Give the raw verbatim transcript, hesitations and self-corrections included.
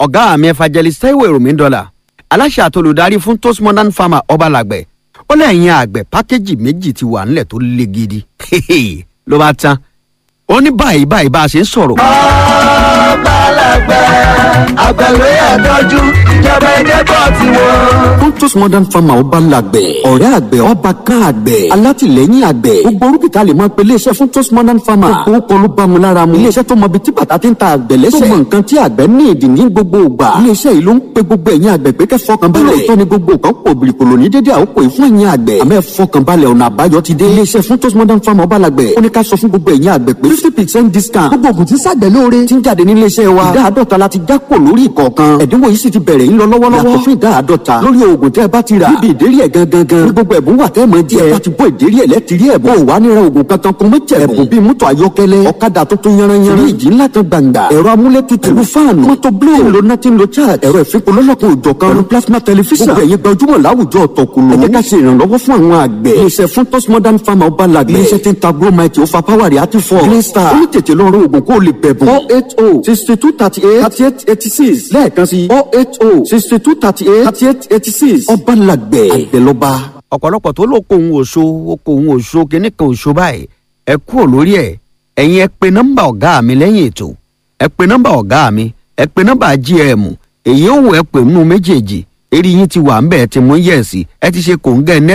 ọ̀gá mi evangelist Taiwo Èròmídọ́là aláṣẹ àtolùdarí fún Toast Modern Farmer Ọbalàgbẹ̀ ó lẹ́yìn àgbẹ̀ pákéjì méjì ti wà nílẹ̀ tó le gidi ló bá tán ó ní báyìí báyìí bá a ṣe ń sọ̀rọ̀. Ọbalàgbẹ̀ àgbẹ̀wé àtọ́jú ìjọba ẹgbẹ́ bọ̀ tí wọ́n. fún Toast Modern Farmer Ọbalàgbẹ̀ ọ̀rẹ́ àgbẹ̀ ọba kan àgbẹ̀ alátìlẹ́yìn àgbẹ̀ gbogbo orúkìtà lè máa pe iléeṣẹ́ fún Toast Modern Farmer gbogbo kan ló bá mu lára mu iléeṣẹ́ tó mọ ibi tí bàtà ti ń ta àgbẹ̀ lẹ́sẹ̀ tó mọ nǹkan tí àgbẹ̀ ní ìdí ní gbogbo ìgbà iléeṣẹ́ yìí ló ń pe gbogbo ẹ̀yin àgbẹ̀ pé kẹ́ fọkàn balẹ̀ lóòótọ́ ni gbogbo nǹkan pò bìrìkòlò ní dédé àkókò yìí fún ẹ̀yin àgbẹ̀ àmọ́ ẹ fọkàn balẹ̀ ọ̀nà àbáyọ ti dé iléeṣẹ́ fún Toast Modern Farmer Ọbalàgbẹ̀ ó ní ká sọ fún gbogbo ẹ̀yin àgbẹ̀ pé fifty percent discount gbogbo ògùn tí ṣàgbẹ̀ lóore ti ń jáde ní iléeṣẹ́ wa ìdá àádọ́ta la ti já kò lórí ìkọ̀ọ̀kan ẹ̀dínwó yìí sì ti bẹ̀rẹ̀ ń lọ lọ́wọ́lọ́wọ́ yàtọ̀ fún ìdá àádọ́ta lórí oògùn tẹ́ ẹ bá ti rà níbi ìdérí ẹ̀ gangan gan ní gbogbo ẹ̀bùn wà tẹ́ ẹ mọ̀ díẹ̀ bá ti bọ́ ìdérí ẹ̀ lẹ́tìrí ẹ̀bùn ò wá níra oògùn kankan kún mọ́jẹ̀ ẹ̀bùn bíi mọ́tò ayọ́kẹ́lẹ́ ọ̀kadà tuntun yanranyanran fíríjì ńlá kan gbàǹgbà ẹ̀rọ amúlétutù ẹ̀rọ fáànù mọ́tò blue tí ń lo náà tí ń lo charge ẹ̀rọ ìfipolólọ́kun òjọ̀kan ẹ̀rọ plasma television gbogbo ẹ̀yin gbajúmọ̀ láwùjọ ọ̀tọ̀kùlù ẹ jẹ́ ká ṣe ìrànlọ́wọ́ fún àwọn àgbẹ̀ iléeṣẹ́ fún Toast Modern Farmer Ọbalàgbẹ̀ iléeṣẹ́ tí ń ta bromite ó fa power àti fọ́ green star ó ní tètè lọ rọ oògùn kó o lè bẹ̀bùn oh eight oh sixty two thirty eight thirty eight eighty six lẹ́ẹ̀kan sí oh eight oh sixty two thirty eight thirty eight eighty six Ọbalàgbẹ̀ àgbẹ̀lọba. ọ̀pọ̀lọpọ̀ tó ló kó òun òṣó ó kó òun òṣó kínní kan òṣó báyìí ẹ kúrò lórí ẹ̀ ẹ̀yin ẹ pe nọ́mbà ọ̀gá mi lẹ́yìn ètò ẹ pe nọ́mbà ọ̀gá mi ẹ pe nọ́mbà G M èyí òun ẹ pè nínú méjèèjì eré yín ti wà ń bẹ̀ ẹ ti mú yẹ̀sì ẹ ti ṣe kòńgẹ́